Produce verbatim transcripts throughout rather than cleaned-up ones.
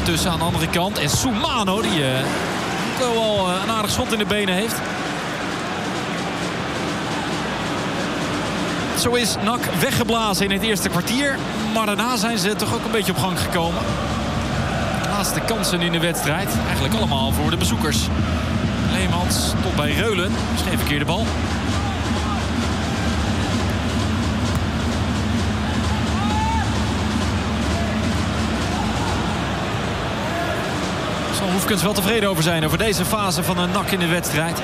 ondertussen aan de andere kant. En Soumano, die uh, ook wel uh, een aardig schot in de benen heeft. Zo is N A C weggeblazen in het eerste kwartier. Maar daarna zijn ze toch ook een beetje op gang gekomen. De laatste kansen in de wedstrijd. Eigenlijk allemaal voor de bezoekers. Leemans tot bij Reulen. Dat is geen verkeerde bal. Zal Hoefkens wel tevreden over zijn over deze fase van een N A C in de wedstrijd.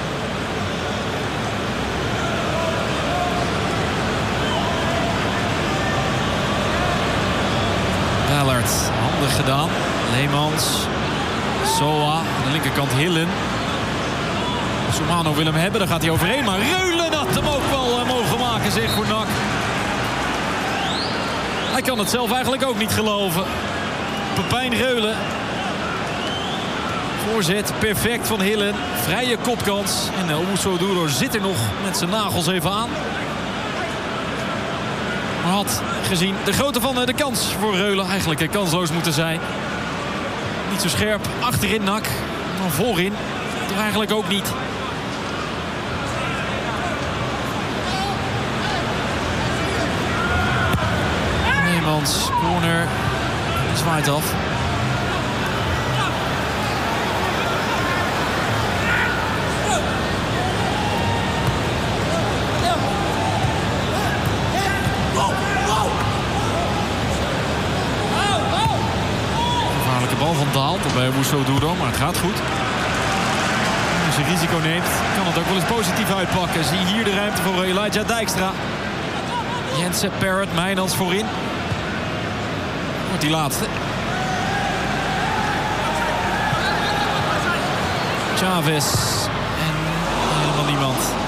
Ballard, handig gedaan. Leemans. Soa, aan de linkerkant Hillen. Soumano wil hem hebben, daar gaat hij overheen. Maar Reulen had hem ook wel uh, mogen maken, zeg, voor N A C. Hij kan het zelf eigenlijk ook niet geloven. Pepijn Reulen. Voorzet, perfect van Hillen. Vrije kopkans. En uh, Oumoussou Duro zit er nog met zijn nagels even aan. Maar had gezien de grootte van uh, de kans voor Reulen eigenlijk uh, kansloos moeten zijn. Niet zo scherp achterin N A C. Maar voorin toch eigenlijk ook niet. Leemans, corner. Zwaait af. Gevaarlijke bal van Daal tot bij Oumoussou Duro, maar het gaat goed. Als je risico neemt, kan het ook wel eens positief uitpakken. Zie hier de ruimte voor Elijah Dijkstra. Jensen, Parrott, Mijnans voorin. Wordt die laatste. Chavez. En helemaal niemand.